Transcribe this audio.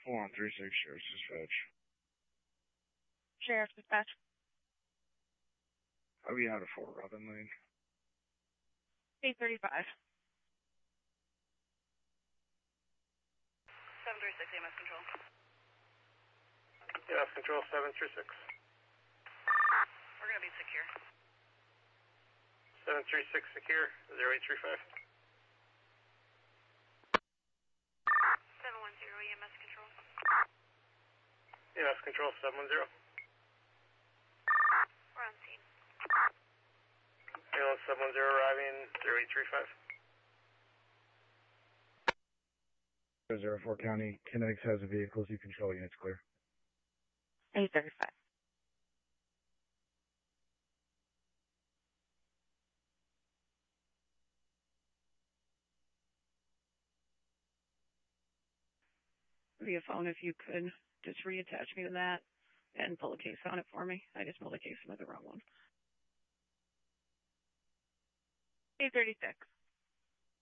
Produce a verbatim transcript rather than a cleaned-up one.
four one three six, Sheriff's Dispatch. Sheriff's Dispatch. I'll be out of Fort Robin Lane. eight thirty-five. seven three six, E M S Control. E M S Control, seven three six. We're going to be secure. seven three six secure, zero eight three five. seven one zero, E M S Control. E M S Control, seven one zero. We're on scene. Ambulance seven one zero arriving, zero eight three five. zero four County, Kinetics has a vehicle, you control units clear. eight thirty-five. Via phone, if you could just reattach me to that and pull a case on it for me. I just pulled a case with the wrong one. eight thirty-six.